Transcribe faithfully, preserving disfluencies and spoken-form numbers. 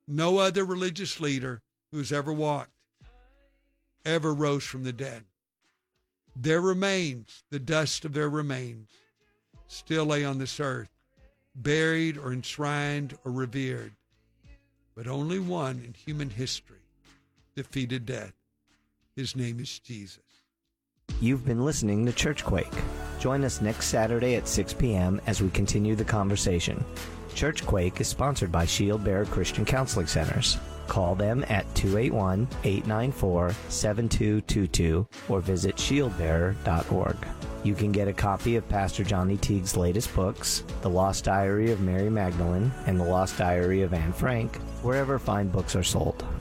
No other religious leader who's ever walked ever rose from the dead. Their remains, the dust of their remains, still lay on this earth, buried or enshrined or revered. But only one in human history defeated death. His name is Jesus. You've been listening to Churchquake. Join us next Saturday at six p.m. as we continue the conversation. Churchquake is sponsored by Shield Bearer Christian Counseling Centers. Call them at two eight one, eight nine four, seven two two two or visit shield bearer dot org. You can get a copy of Pastor Johnny Teague's latest books, The Lost Diary of Mary Magdalene and The Lost Diary of Anne Frank, wherever fine books are sold.